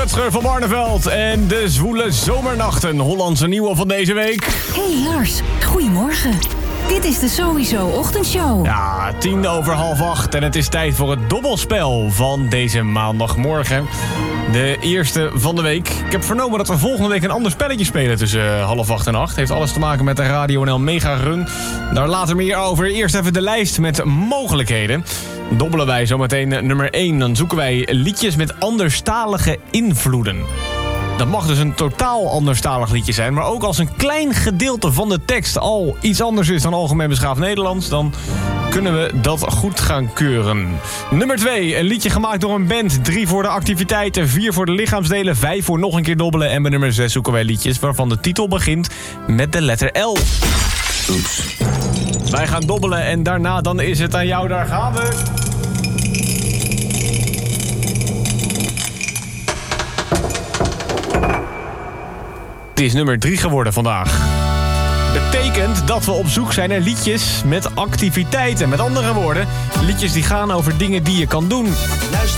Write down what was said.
Rutger van Barneveld en de zwoele zomernachten. Hollandse nieuwe van deze week. Hey Lars, goedemorgen. Dit is de Sowieso Ochtendshow. Ja, 7:10 en het is tijd voor het dobbelspel van deze maandagmorgen. De eerste van de week. Ik heb vernomen dat we volgende week een ander spelletje spelen tussen 7:30 en 8. Heeft alles te maken met de Radio NL Mega Run. Daar later meer over. Eerst even de lijst met mogelijkheden. Dobbelen wij zometeen nummer 1. Dan zoeken wij liedjes met anderstalige invloeden. Dat mag dus een totaal anderstalig liedje zijn. Maar ook als een klein gedeelte van de tekst al iets anders is dan algemeen beschaafd Nederlands, dan kunnen we dat goed gaan keuren. Nummer 2. Een liedje gemaakt door een band. 3 voor de activiteiten, 4 voor de lichaamsdelen, 5 voor nog een keer dobbelen. En bij nummer 6 zoeken wij liedjes waarvan de titel begint met de letter L. Oeps. Wij gaan dobbelen en daarna dan is het aan jou. Daar gaan we. Het is nummer 3 geworden vandaag. Betekent dat we op zoek zijn naar liedjes met activiteiten. Met andere woorden, liedjes die gaan over dingen die je kan doen.